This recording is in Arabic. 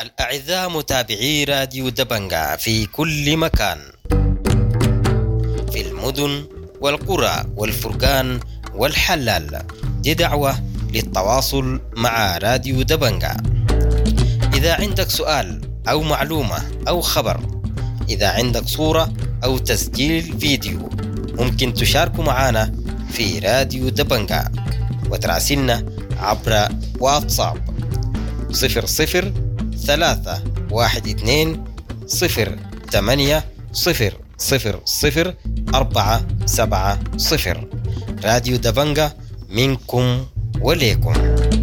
الأعزاء متابعي راديو دبنجة في كل مكان، في المدن والقرى والفرقان والحلال، دي دعوة للتواصل مع راديو دبنجة. إذا عندك سؤال أو معلومة أو خبر، إذا عندك صورة أو تسجيل فيديو، ممكن تشاركوا معنا في راديو دبنجة وتراسلنا عبر واتساب 00-312-08-000-470. راديو دبنجة منكم وليكم.